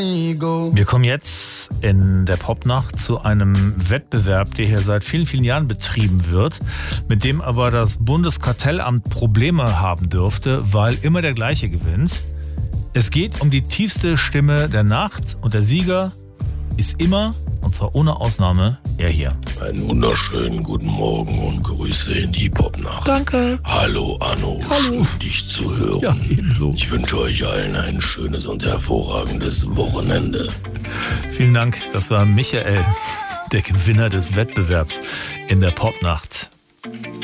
Wir kommen jetzt in der Popnacht zu einem Wettbewerb, der hier seit vielen, vielen Jahren betrieben wird, mit dem aber das Bundeskartellamt Probleme haben dürfte, weil immer der gleiche gewinnt. Es geht um die tiefste Stimme der Nacht und der Sieger ist immer, und zwar ohne Ausnahme, er hier. Einen wunderschönen guten Morgen und Grüße in die Popnacht. Danke. Hallo Anno, Hallo. schön dich zu hören. Ja, ebenso. Ich wünsche euch allen ein schönes und hervorragendes Wochenende. Vielen Dank, das war Michael, der Gewinner des Wettbewerbs in der Popnacht.